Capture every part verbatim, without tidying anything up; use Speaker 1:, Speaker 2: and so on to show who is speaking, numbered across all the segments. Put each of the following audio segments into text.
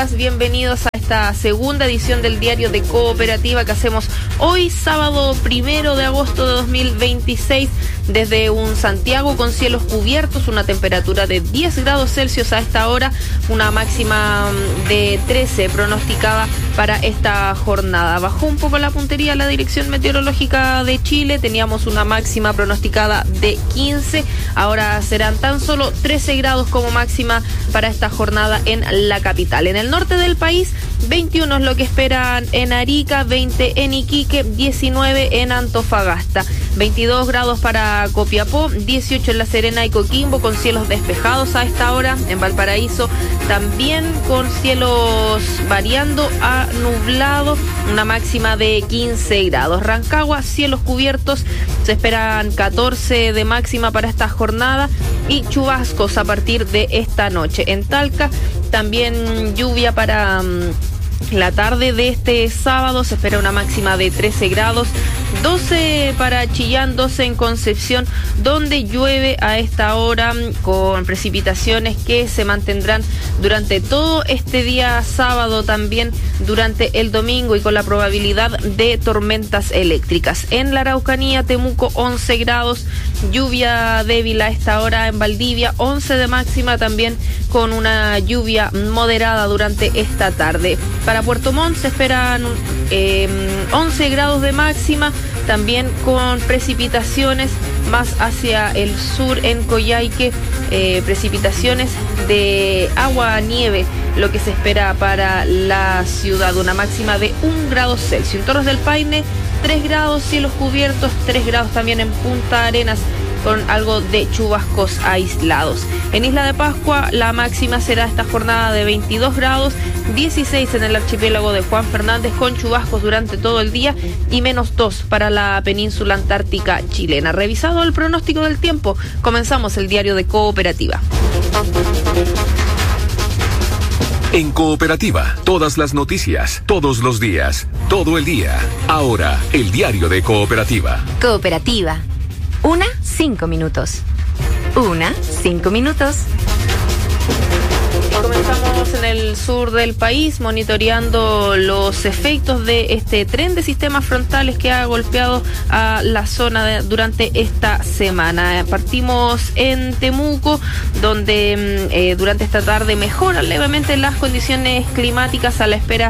Speaker 1: días, bienvenidos a esta segunda edición del Diario de Cooperativa que hacemos hoy, sábado primero de agosto de dos mil veintiséis, desde un Santiago con cielos cubiertos, una temperatura de diez grados Celsius a esta hora, una máxima de trece pronosticada para esta jornada. Bajó un poco la puntería la Dirección Meteorológica de Chile, teníamos una máxima pronosticada de quince, ahora serán tan solo trece grados como máxima para esta jornada en la capital. En el norte del país, veintiuno es lo que esperan en Arica, veinte en Iquique, diecinueve en Antofagasta, veintidós grados para Copiapó, dieciocho en La Serena y Coquimbo con cielos despejados a esta hora. En Valparaíso también con cielos variando a nublado, una máxima de quince grados. Rancagua, cielos cubiertos, se esperan catorce de máxima para esta jornada y chubascos a partir de esta noche. En Talca también lluvia para um, la tarde de este sábado, se espera una máxima de trece grados, doce para Chillán, doce en Concepción, donde llueve a esta hora con precipitaciones que se mantendrán durante todo este día sábado, también durante el domingo y con la probabilidad de tormentas eléctricas. En la Araucanía, Temuco, once grados, lluvia débil a esta hora. En Valdivia, once de máxima, también con una lluvia moderada durante esta tarde. Para Puerto Montt se esperan eh, once grados de máxima, también con precipitaciones más hacia el sur en Coyhaique, eh, precipitaciones de agua nieve, lo que se espera para la ciudad, una máxima de un grado Celsius. En Torres del Paine, tres grados, cielos cubiertos, tres grados también en Punta Arenas, con algo de chubascos aislados. En Isla de Pascua, la máxima será esta jornada de veintidós grados, dieciséis en el archipiélago de Juan Fernández, con chubascos durante todo el día, y menos dos para la península antártica chilena. Revisado el pronóstico del tiempo, comenzamos el Diario de Cooperativa.
Speaker 2: En Cooperativa, todas las noticias, todos los días, todo el día. Ahora, el Diario de Cooperativa.
Speaker 3: Cooperativa. Una, cinco minutos. Una, cinco minutos.
Speaker 1: Comenzamos en el sur del país monitoreando los efectos de este tren de sistemas frontales que ha golpeado a la zona de, durante esta semana. Partimos en Temuco, donde eh, durante esta tarde mejoran levemente las condiciones climáticas a la espera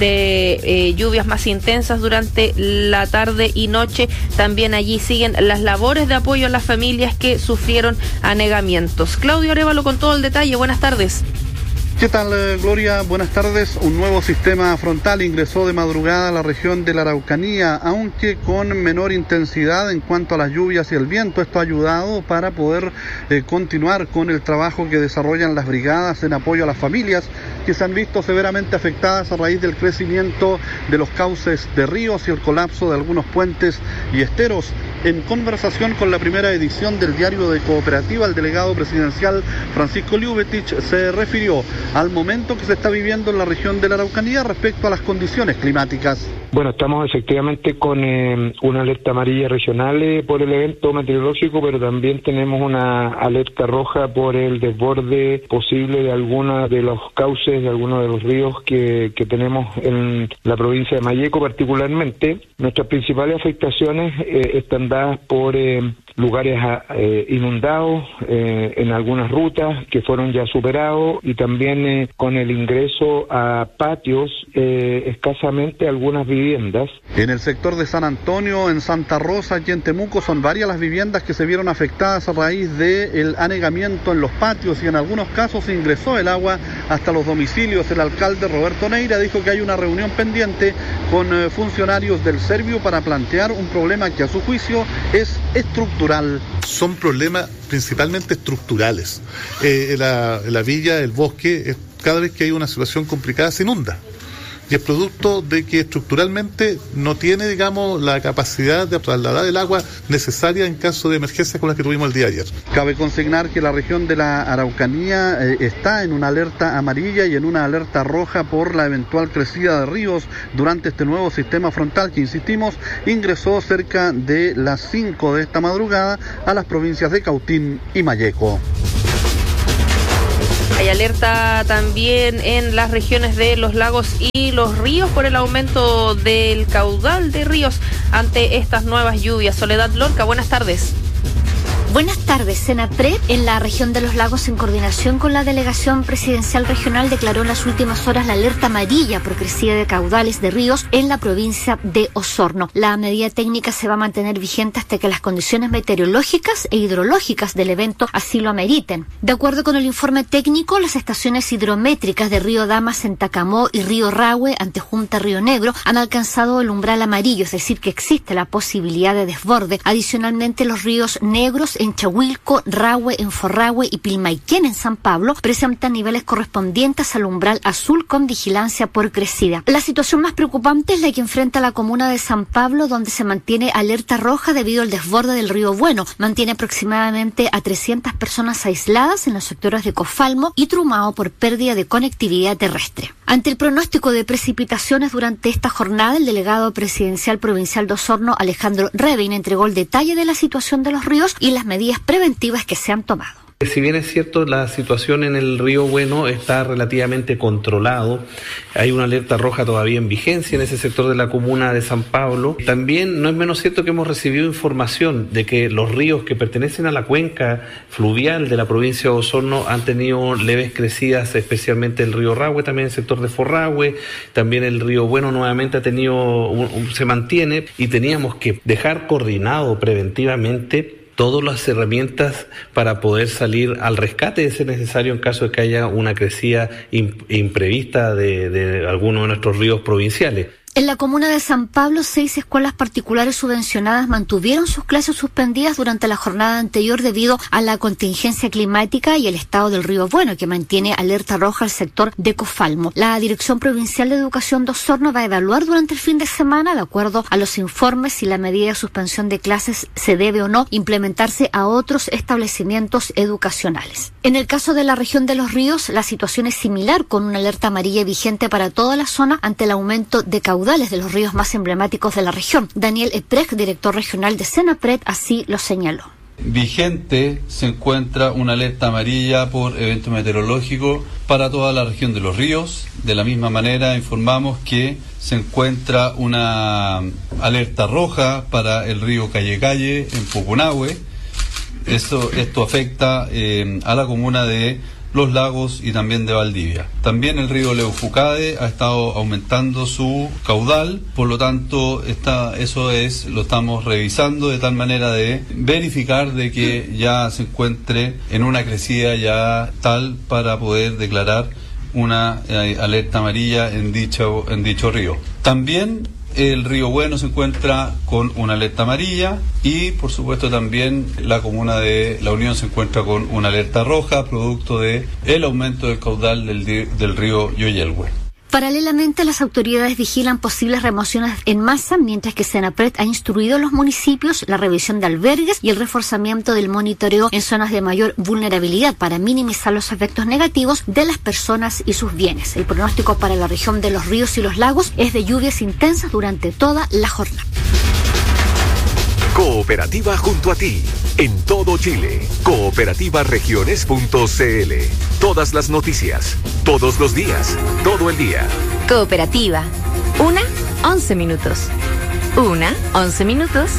Speaker 1: de eh, lluvias más intensas durante la tarde y noche. También allí siguen las labores de apoyo a las familias que sufrieron anegamientos. Claudio Arévalo con todo el detalle. Buenas tardes.
Speaker 4: ¿Qué tal, Gloria? Buenas tardes. Un nuevo sistema frontal ingresó de madrugada a la región de la Araucanía, aunque con menor intensidad en cuanto a las lluvias y el viento. Esto ha ayudado para poder eh, continuar con el trabajo que desarrollan las brigadas en apoyo a las familias que se han visto severamente afectadas a raíz del crecimiento de los cauces de ríos y el colapso de algunos puentes y esteros. En conversación con la primera edición del Diario de Cooperativa, el delegado presidencial Francisco Liubetich se refirió al momento que se está viviendo en la región de la Araucanía respecto a las condiciones climáticas.
Speaker 5: Bueno, estamos efectivamente con eh, una alerta amarilla regional eh, por el evento meteorológico, pero también tenemos una alerta roja por el desborde posible de algunos de los cauces, de algunos de los ríos que, que tenemos en la provincia de Malleco particularmente. Nuestras principales afectaciones eh, están dadas por eh, lugares eh, inundados eh, en algunas rutas que fueron ya superados, y también eh, con el ingreso a patios eh, escasamente algunas viviendas.
Speaker 4: En el sector de San Antonio, en Santa Rosa, aquí en Temuco, son varias las viviendas que se vieron afectadas a raíz del anegamiento en los patios, y en algunos casos ingresó el agua hasta los domicilios. El alcalde Roberto Neira dijo que hay una reunión pendiente con eh, funcionarios del Servio para plantear un problema que a su juicio es estructural.
Speaker 6: Son problemas principalmente estructurales. Eh, la, la villa, el bosque, es, cada vez que hay una situación complicada se inunda. Y es producto de que estructuralmente no tiene, digamos, la capacidad de trasladar el agua necesaria en caso de emergencias como las que tuvimos el día de ayer.
Speaker 4: Cabe consignar que la región de la Araucanía eh, está en una alerta amarilla y en una alerta roja por la eventual crecida de ríos durante este nuevo sistema frontal que, insistimos, ingresó cerca de las cinco de esta madrugada a las provincias de Cautín y Malleco.
Speaker 1: Hay alerta también en las regiones de los lagos y los ríos por el aumento del caudal de ríos ante estas nuevas lluvias. Soledad Lorca, buenas tardes.
Speaker 7: Buenas tardes. Senapred, en la región de los lagos, en coordinación con la Delegación Presidencial Regional, declaró en las últimas horas la alerta amarilla por crecida de caudales de ríos en la provincia de Osorno. La medida técnica se va a mantener vigente hasta que las condiciones meteorológicas e hidrológicas del evento así lo ameriten. De acuerdo con el informe técnico, las estaciones hidrométricas de Río Damas en Tacamó y Río Rahue ante Junta Río Negro han alcanzado el umbral amarillo, es decir, que existe la posibilidad de desborde. Adicionalmente, los ríos negros en Chahuilco, Rahue en Forrahue y Pilmaiquén en San Pablo presentan niveles correspondientes al umbral azul con vigilancia por crecida. La situación más preocupante es la que enfrenta la comuna de San Pablo, donde se mantiene alerta roja debido al desborde del río Bueno. Mantiene aproximadamente a trescientas personas aisladas en los sectores de Cofalmo y Trumao por pérdida de conectividad terrestre. Ante el pronóstico de precipitaciones durante esta jornada, el delegado presidencial provincial de Osorno, Alejandro Revin, entregó el detalle de la situación de los ríos y las medidas preventivas que se han tomado.
Speaker 8: Si bien es cierto, la situación en el río Bueno está relativamente controlado, hay una alerta roja todavía en vigencia en ese sector de la comuna de San Pablo. También no es menos cierto que hemos recibido información de que los ríos que pertenecen a la cuenca fluvial de la provincia de Osorno han tenido leves crecidas, especialmente el río Rahue, también el sector de Forrahue, también el río Bueno nuevamente ha tenido, un, un, se mantiene, y teníamos que dejar coordinado preventivamente todas las herramientas para poder salir al rescate de ser necesario en caso de que haya una crecida imprevista de, de alguno de nuestros ríos provinciales.
Speaker 7: En la comuna de San Pablo, seis escuelas particulares subvencionadas mantuvieron sus clases suspendidas durante la jornada anterior debido a la contingencia climática y el estado del río Bueno, que mantiene alerta roja al sector de Cofalmo. La Dirección Provincial de Educación de Osorno va a evaluar durante el fin de semana, de acuerdo a los informes, si la medida de suspensión de clases se debe o no implementarse a otros establecimientos educacionales. En el caso de la región de los ríos, la situación es similar, con una alerta amarilla vigente para toda la zona ante el aumento de caudal de los ríos más emblemáticos de la región. Daniel Eprech, director regional de Senapred, así lo señaló.
Speaker 9: Vigente se encuentra una alerta amarilla por evento meteorológico para toda la región de los ríos. De la misma manera, informamos que se encuentra una alerta roja para el río Calle Calle en Pucunahue. Esto, esto afecta eh, a la comuna de Los Lagos y también de Valdivia. También el río Leufucade ha estado aumentando su caudal, por lo tanto está, eso es, lo estamos revisando de tal manera de verificar de que ya se encuentre en una crecida ya tal para poder declarar una eh, alerta amarilla en dicho, en dicho río. También el río Bueno se encuentra con una alerta amarilla y, por supuesto, también la comuna de La Unión se encuentra con una alerta roja, producto de el aumento del caudal del, del río Yoyelhue.
Speaker 7: Paralelamente, las autoridades vigilan posibles remociones en masa, mientras que Senapred ha instruido a los municipios la revisión de albergues y el reforzamiento del monitoreo en zonas de mayor vulnerabilidad para minimizar los efectos negativos de las personas y sus bienes. El pronóstico para la región de los ríos y los lagos es de lluvias intensas durante toda la jornada.
Speaker 2: Cooperativa junto a ti, en todo Chile. cooperativa regiones punto c l. Todas las noticias, todos los días, todo el día.
Speaker 3: Cooperativa. Una, once minutos. Una, once minutos.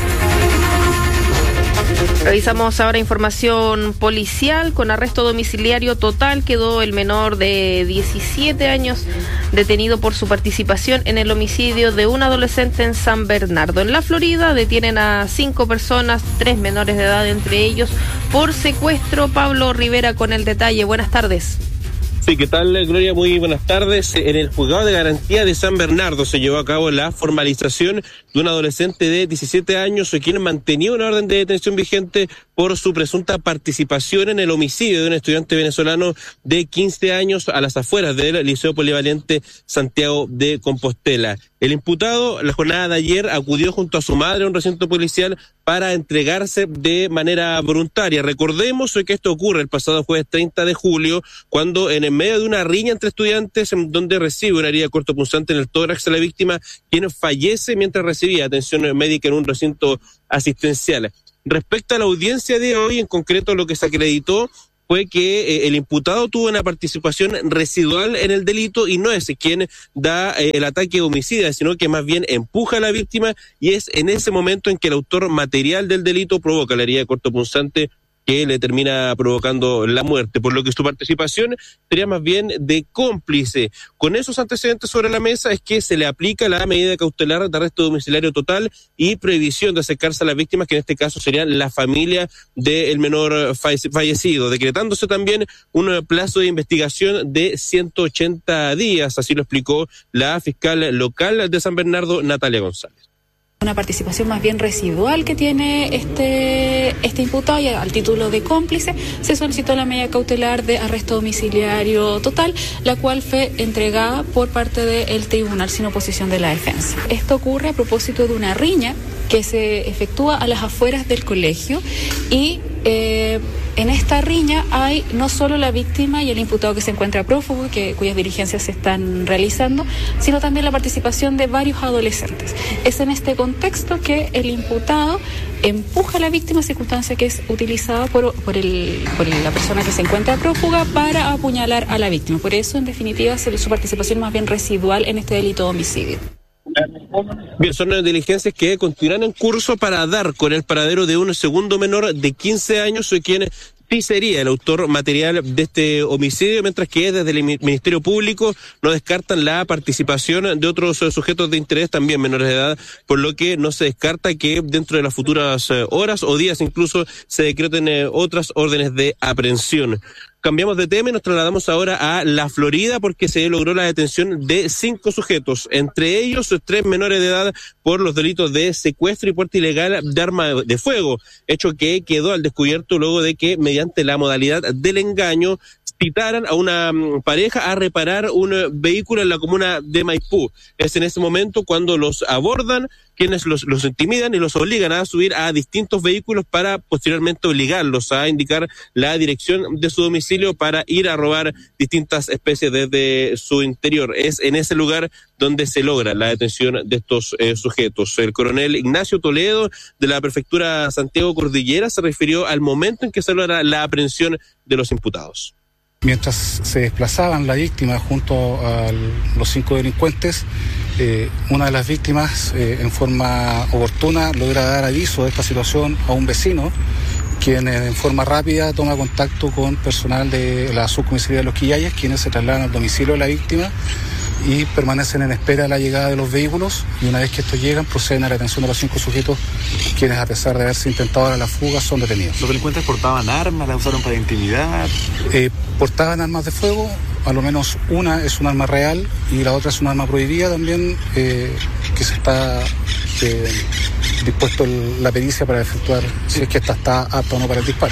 Speaker 1: Revisamos ahora información policial. Con arresto domiciliario total quedó el menor de diecisiete años detenido por su participación en el homicidio de un adolescente en San Bernardo. En la Florida detienen a cinco personas, tres menores de edad entre ellos, por secuestro. Pablo Rivera con el detalle. Buenas tardes.
Speaker 10: Sí, ¿qué tal, Gloria? Muy buenas tardes. En el juzgado de garantía de San Bernardo se llevó a cabo la formalización de un adolescente de diecisiete años, quien mantenía una orden de detención vigente por su presunta participación en el homicidio de un estudiante venezolano de quince años a las afueras del Liceo Polivalente Santiago de Compostela. El imputado, la jornada de ayer, acudió junto a su madre a un recinto policial para entregarse de manera voluntaria. Recordemos que esto ocurre el pasado jueves treinta de julio, cuando en el medio de una riña entre estudiantes, en donde recibe una herida cortopunzante en el tórax a la víctima, quien fallece mientras recibía atención médica en un recinto asistencial. Respecto a la audiencia de hoy, en concreto lo que se acreditó fue que eh, el imputado tuvo una participación residual en el delito y no es quien da eh, el ataque homicida, sino que más bien empuja a la víctima, y es en ese momento en que el autor material del delito provoca la herida cortopunzante que le termina provocando la muerte, por lo que su participación sería más bien de cómplice. Con esos antecedentes sobre la mesa es que se le aplica la medida cautelar de arresto domiciliario total y prohibición de acercarse a las víctimas, que en este caso serían la familia del menor fallecido, decretándose también un plazo de investigación de ciento ochenta días, así lo explicó la fiscal local de San Bernardo, Natalia González.
Speaker 11: Una participación más bien residual que tiene este este imputado, y al título de cómplice se solicitó la medida cautelar de arresto domiciliario total, la cual fue entregada por parte del tribunal sin oposición de la defensa. Esto ocurre a propósito de una riña que se efectúa a las afueras del colegio, y eh, en esta riña hay no solo la víctima y el imputado que se encuentra prófugo, que, cuyas diligencias se están realizando, sino también la participación de varios adolescentes. Es en este contexto que el imputado empuja a la víctima, circunstancia que es utilizada por, por, el, por la persona que se encuentra prófuga para apuñalar a la víctima. Por eso, en definitiva, su participación más bien residual en este delito de homicidio.
Speaker 10: Bien, son diligencias que continuarán en curso para dar con el paradero de un segundo menor de quince años, quien sí sería el autor material de este homicidio, mientras que desde el Ministerio Público no descartan la participación de otros sujetos de interés, también menores de edad, por lo que no se descarta que dentro de las futuras horas o días incluso se decreten otras órdenes de aprehensión. Cambiamos de tema y nos trasladamos ahora a la Florida, porque se logró la detención de cinco sujetos, entre ellos tres menores de edad, por los delitos de secuestro y porte ilegal de arma de fuego, hecho que quedó al descubierto luego de que, mediante la modalidad del engaño, citaran a una pareja a reparar un vehículo en la comuna de Maipú. Es en ese momento cuando los abordan, quienes los, los intimidan y los obligan a subir a distintos vehículos para posteriormente obligarlos a indicar la dirección de su domicilio para ir a robar distintas especies desde su interior. Es en ese lugar donde se logra la detención de estos eh, sujetos. El coronel Ignacio Toledo, de la prefectura Santiago Cordillera, se refirió al momento en que se logra la aprehensión de los imputados.
Speaker 12: Mientras se desplazaban la víctima junto a los cinco delincuentes, eh, una de las víctimas, eh, en forma oportuna, logra dar aviso de esta situación a un vecino, quien en forma rápida toma contacto con personal de la subcomisaría de Los Quillayes, quienes se trasladan al domicilio de la víctima y permanecen en espera de la llegada de los vehículos, y una vez que estos llegan proceden a la detención de los cinco sujetos, quienes, a pesar de haberse intentado dar a la fuga, son detenidos.
Speaker 13: ¿Los delincuentes portaban armas, las usaron para intimidar?
Speaker 12: Eh, portaban armas de fuego, a lo menos una es un arma real y la otra es un arma prohibida también, eh, que se está eh, dispuesto el, la pericia para efectuar si es que esta está apta o no para el disparo.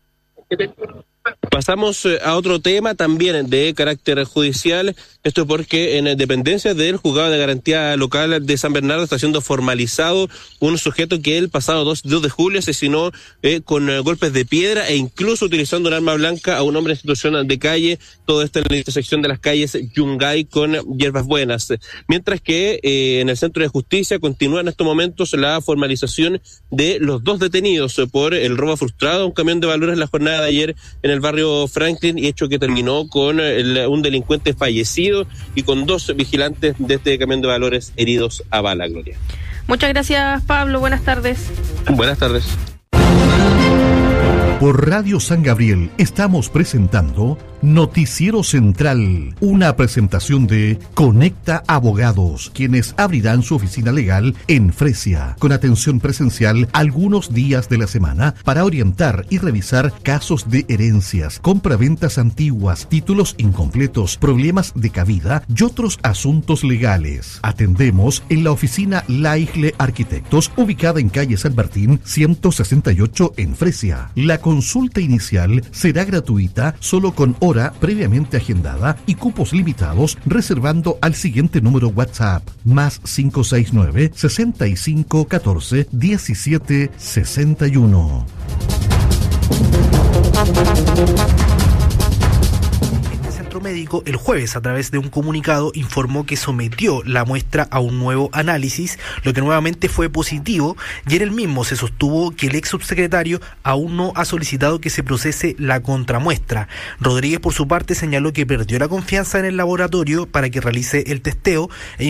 Speaker 10: Pasamos a otro tema también de carácter judicial, esto porque en dependencias del Juzgado de Garantía Local de San Bernardo está siendo formalizado un sujeto que el pasado dos de julio asesinó eh, con eh, golpes de piedra e incluso utilizando un arma blanca a un hombre en situación de calle, todo esto en la intersección de las calles Yungay con Hierbas Buenas. Mientras que eh, en el Centro de Justicia continúa en estos momentos la formalización de los dos detenidos por el robo frustrado a un camión de valores la jornada de ayer en el barrio Franklin, y hecho que terminó con el, un delincuente fallecido y con dos vigilantes de este camión de valores heridos a bala, Gloria.
Speaker 1: Muchas gracias, Pablo. Buenas tardes.
Speaker 10: Buenas tardes.
Speaker 14: Por Radio San Gabriel estamos presentando Noticiero Central, una presentación de Conecta Abogados, quienes abrirán su oficina legal en Fresia, con atención presencial algunos días de la semana para orientar y revisar casos de herencias, compraventas antiguas, títulos incompletos, problemas de cabida y otros asuntos legales. Atendemos en la oficina Laigle Arquitectos, ubicada en calle San Martín ciento sesenta y ocho en Fresia. La consulta inicial será gratuita, solo con hora previamente agendada y cupos limitados, reservando al siguiente número WhatsApp, más cinco seis nueve, sesenta y cinco catorce, diecisiete sesenta y uno.
Speaker 15: centro médico el jueves, a través de un comunicado, informó que sometió la muestra a un nuevo análisis, lo que nuevamente fue positivo, y en el mismo se sostuvo que el ex subsecretario aún no ha solicitado que se procese la contramuestra. Rodríguez, por su parte, señaló que perdió la confianza en el laboratorio para que realice el testeo e